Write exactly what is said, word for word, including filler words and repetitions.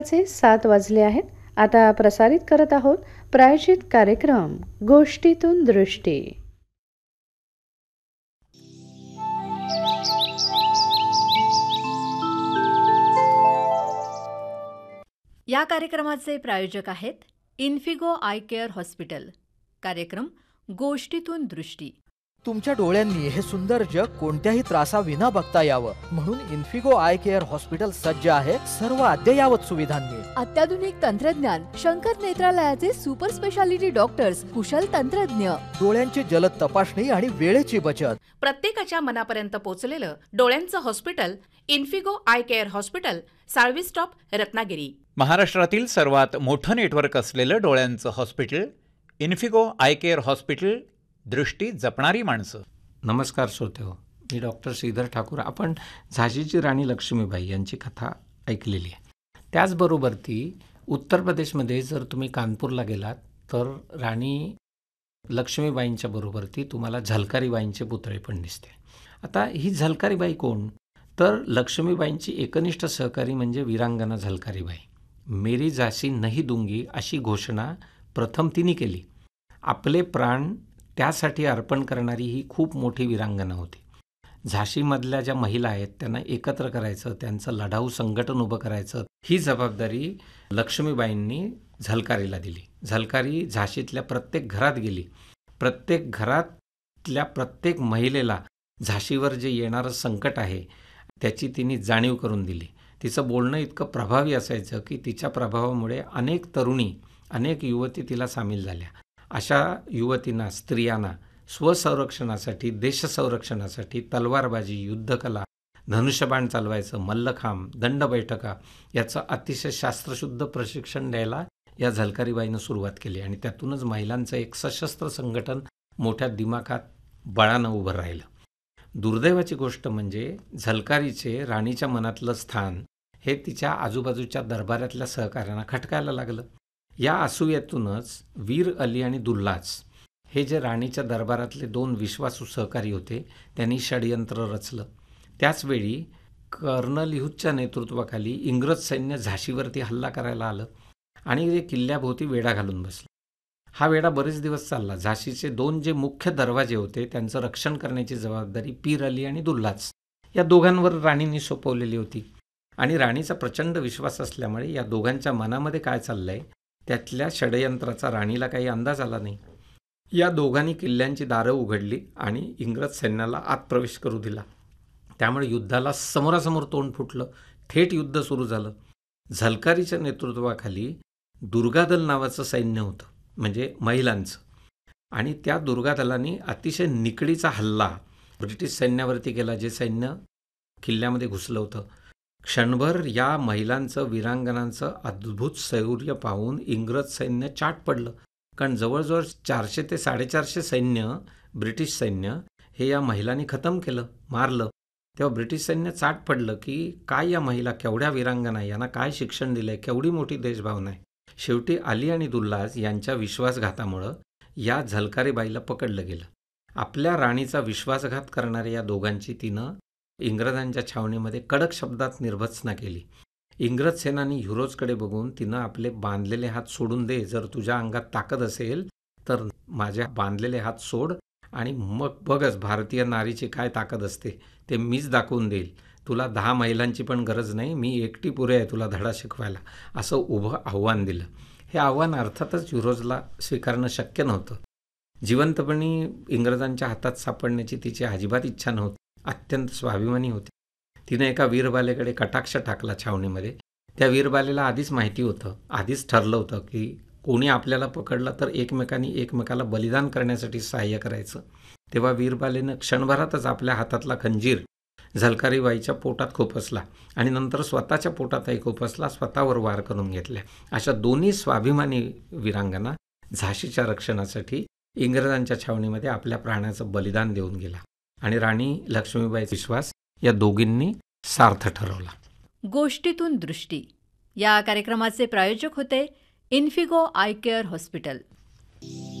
चे सात वाजले आहेत. आता प्रसारित करत आहोत प्रायोजित कार्यक्रम गोष्टीतून दृष्टी. या कार्यक्रमाचे प्रायोजक आहेत इन्फिगो आय केअर हॉस्पिटल. कार्यक्रम गोष्टीतून दृष्टी. तुमच्या डोळ्यांनी हे सुंदर जग कोणत्याही त्रासाविना बघता यावं म्हणून इन्फिगो आय केअर हॉस्पिटल सज्ज आहे सर्व अद्ययावत सुविधांनी. अत्याधुनिक तंत्रज्ञान, शंकर नेत्रालयाचे सुपर स्पेशालिटी डॉक्टर्स, कुशल तंत्रज्ञ, डोळ्यांची जलद तपासणी आणि वेळेची बचत. प्रत्येकाच्या मनापर्यंत पोहोचलेलं डोळ्यांचं hospital Infigo I care hospital, Salvi stop, Ratnagiri. महाराष्ट्रातील सर्वात मोठं नेटवर्क असलेलं डोळ्यांचं hospital Infigo I care hospital. दृष्टी जपणारी माणसं. नमस्कार श्रोतेहो, मी डॉक्टर श्रीधर ठाकूर. आपण झाशीची राणी लक्ष्मीबाई यांची कथा ऐकलेली आहे. त्याचबरोबर ती उत्तर प्रदेशमध्ये जर तुम्ही कानपूरला गेलात तर राणी लक्ष्मीबाईंच्या बरोबर ती तुम्हाला झलकारीबाईंचे पुतळे पण दिसते. आता ही झलकारीबाई कोण? तर लक्ष्मीबाईंची एकनिष्ठ सहकारी म्हणजे वीरांगना झलकारीबाई. मेरी झाशी नहीं दूंगी अशी घोषणा प्रथम तिने केली. आपले प्राण त्यासाठी अर्पण करणारी ही खूप मोठी वीरांगना होती. झाशीमधल्या ज्या महिला आहेत त्यांना एकत्र करायचं, त्यांचं लढाऊ संघटन उभं करायचं, ही जबाबदारी लक्ष्मीबाईंनी झलकारीला दिली. झलकारी झाशीतल्या प्रत्येक घरात गेली. प्रत्येक घरातल्या प्रत्येक महिलेला झाशीवर जे येणारं संकट आहे त्याची तिने जाणीव करून दिली. तिचं बोलणं इतकं प्रभावी असायचं की तिच्या प्रभावामुळे अनेक तरुणी, अनेक युवती तिला सामील झाल्या. अशा युवतींना, स्त्रियांना स्वसंरक्षणासाठी, देशसंरक्षणासाठी तलवारबाजी, युद्धकला, धनुष्यबाण चालवायचं, मल्लखांब, दंडबैठका याचं अतिशय शास्त्रशुद्ध प्रशिक्षण द्यायला या झलकारीबाईनं सुरुवात केली आणि त्यातूनच महिलांचं एक सशस्त्र संघटन मोठ्या दिमाखात बळानं उभं राहिलं. दुर्दैवाची गोष्ट म्हणजे झलकारीचे राणीच्या मनातलं स्थान हे तिच्या आजूबाजूच्या दरबारातल्या सहकाऱ्यांना खटकायला लागलं. या असूयेतूनच वीर अली आणि दुल्लाज हे जे राणीच्या दरबारातले दोन विश्वासू सहकारी होते त्यांनी षडयंत्र रचलं. त्याचवेळी कर्नल ह्यूजच्या नेतृत्वाखाली इंग्रज सैन्य झाशीवरती हल्ला करायला आलं आणि ते किल्ल्याभोवती वेढा घालून बसलं. हा वेढा बरेच दिवस चालला. झाशीचे दोन जे मुख्य दरवाजे होते त्यांचं रक्षण करण्याची जबाबदारी पीर अली आणि दुल्लाज या दोघांवर राणींनी सोपवलेली होती. आणि राणीचा प्रचंड विश्वास असल्यामुळे या दोघांच्या मनामध्ये काय चाललंय त्यातल्या षडयंत्राचा राणीला काही अंदाज आला नाही. या दोघांनी किल्ल्यांची दारं उघडली आणि इंग्रज सैन्याला आत प्रवेश करू दिला. त्यामुळे युद्धाला समोरासमोर तोंड फुटलं. थेट युद्ध सुरू झालं. झलकारीच्या नेतृत्वाखाली दुर्गादल नावाचं सैन्य होतं, म्हणजे महिलांचं. आणि त्या दुर्गादलांनी अतिशय निकडीचा हल्ला ब्रिटिश सैन्यावरती केला, जे सैन्य किल्ल्यामध्ये घुसलं होतं. क्षणभर या महिलांचं, वीरांगनांचं अद्भुत शौर्य पाहून इंग्रज सैन्य चाट पडलं. कारण जवळजवळ चारशे ते साडेचारशे सैन्य, ब्रिटिश सैन्य हे या महिलांनी खतम केलं, मारलं. तेव्हा ब्रिटिश सैन्य चाट पडलं की काय या महिला, केवढ्या वीरांगना, यांना काय शिक्षण दिलंय, केवढी मोठी देशभावना आहे. शेवटी अली आणि दुल्लाज यांच्या विश्वासघातामुळं या झलकारीबाईला पकडलं गेलं. आपल्या राणीचा विश्वासघात करणाऱ्या या दोघांची तिनं इंग्रजांच्या छावणीमध्ये कडक शब्दात निर्भत्सना केली. इंग्रज सेनानी युरोजकडे बघून तिनं आपले बांधलेले हात सोडून दे, जर तुझ्या अंगात ताकद असेल तर माझ्या बांधलेले हात सोड आणि मग बघच भारतीय नारीची काय ताकद असते ते मीच दाखवून देईल. तुला दहा महिलांची पण गरज नाही, मी एकटी पुरे आहे तुला धडा शिकवायला, असं उभं आव्हान दिलं. हे आव्हान अर्थातच युरोजला स्वीकारणं शक्य नव्हतं. जिवंतपणी इंग्रजांच्या हातात सापडण्याची तिची अजिबात इच्छा नव्हती. अत्यंत स्वाभिमानी होती. तिने एका वीरबालेकडे कटाक्ष टाकला छावणीमध्ये. त्या वीरबालेला आधीच माहिती होतं, आधीच ठरलं होतं की कोणी आपल्याला पकडलं तर एकमेकांनी एकमेकाला बलिदान करण्यासाठी सहाय्य करायचं. तेव्हा वीरबालेनं क्षणभरातच आपल्या हातातला खंजीर झलकारीबाईच्या पोटात खोपसला आणि नंतर स्वतःच्या पोटातही खोपसला, स्वतःवर वार करून घेतल्या. अशा दोन्ही स्वाभिमानी वीरांगना झाशीच्या रक्षणासाठी इंग्रजांच्या छावणीमध्ये आपल्या प्राणाचं बलिदान देऊन गेला आणि राणी लक्ष्मीबाईचा विश्वास या दोघींनी सार्थ ठरवला. गोष्टीतून दृष्टी या कार्यक्रमाचे प्रायोजक होते इन्फिगो आय केअर हॉस्पिटल.